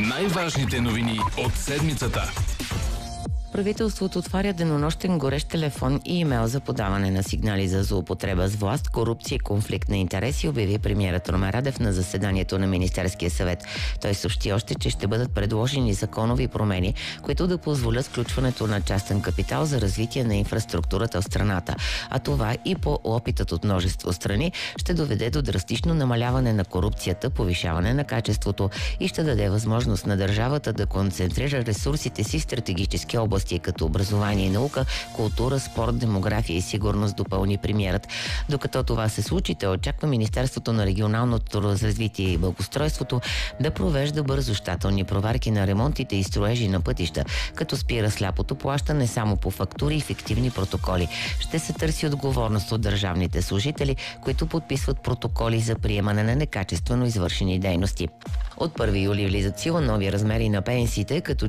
Най-важните новини от седмицата. Правителството отваря денонощен горещ телефон и имейл за подаване на сигнали за злоупотреба с власт, корупция и конфликт на интереси, обяви премиерът Румен Радев на заседанието на Министерския съвет. Той съобщи още, че ще бъдат предложени законови промени, които да позволят сключването на частен капитал за развитие на инфраструктурата в страната. А това и по опитът от множество страни ще доведе до драстично намаляване на корупцията, повишаване на качеството и ще даде възможност на държавата да концентрира ресурсите си в стратегически области, като образование и наука, култура, спорт, демография и сигурност, допълни премиерът. Докато това се случи, той очаква Министерството на регионалното развитие и благоустройството да провежда бързо щателни проверки на ремонтите и строежи на пътища, като спира сляпото плащане само по фактури и фиктивни протоколи. Ще се търси отговорност от държавните служители, които подписват протоколи за приемане на некачествено извършени дейности. От 1 юли влизат сила нови размери на пенсиите, като